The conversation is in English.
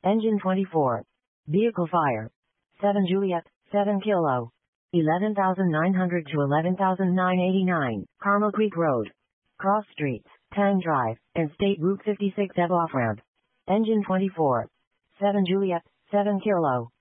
Engine 24. Vehicle fire. 7 Juliet, 7 Kilo. 11,900 to 11,989, Carmel Creek Road. Cross Streets, Tang Drive, and State Route 56 Eve off-ramp. Engine 24. 7 Juliet, 7 Kilo.